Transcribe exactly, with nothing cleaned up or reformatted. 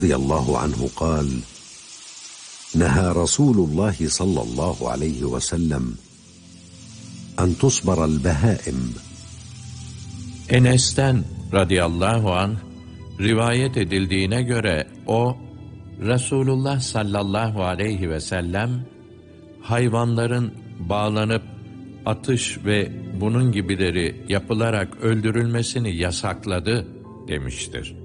رضي الله عنه قال: نهى رسول الله صلى الله عليه وسلم أن تصبر البهائم. Enes'ten radıyallahu anh rivayet edildiğine göre o, Resulullah sallallahu aleyhi ve sellem hayvanların bağlanıp atış ve bunun gibileri yapılarak öldürülmesini yasakladı demiştir.